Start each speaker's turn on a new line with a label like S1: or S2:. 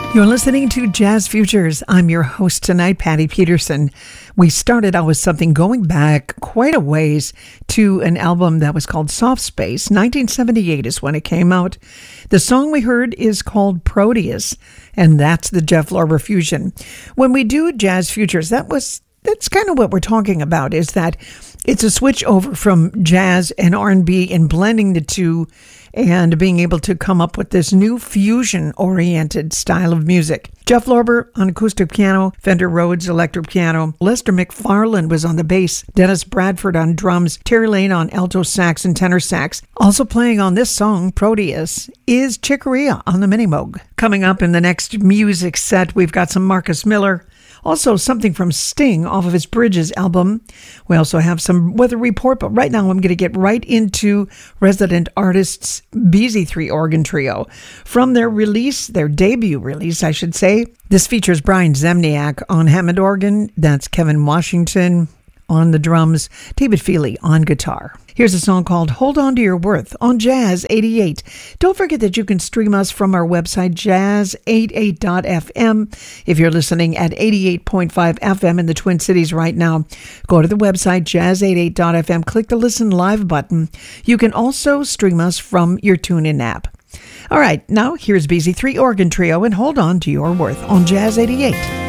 S1: You're listening to Jazz Futures. I'm your host tonight, Patty Peterson. We started out with something going back quite a ways to an album that was called Soft Space. 1978 is when it came out. The song we heard is called Proteus, and that's the Jeff Lorber fusion. When we do Jazz Futures, that's kind of what we're talking about, is that it's a switch over from jazz and R&B and blending the two and being able to come up with this new fusion-oriented style of music. Jeff Lorber on acoustic piano, Fender Rhodes electric piano, Lester McFarland was on the bass, Dennis Bradford on drums, Terry Lane on alto sax and tenor sax. Also playing on this song, Proteus, is Chick Corea on the Minimoog. Coming up in the next music set, we've got some Marcus Miller, also something from Sting off of his Bridges album. We also have some weather report, but right now I'm going to get right into resident artists BZ3 Organ Trio. From their release, their debut release, I should say, this features Brian Zemniak on Hammond organ. That's Kevin Washington on the drums, David Feely on guitar. Here's a song called Hold On To Your Worth on Jazz 88. Don't forget that you can stream us from our website, jazz88.fm. If you're listening at 88.5 FM in the Twin Cities right now, go to the website, jazz88.fm, click the Listen Live button. You can also stream us from your TuneIn app. All right, now here's BZ3 Organ Trio and Hold On To Your Worth on Jazz 88.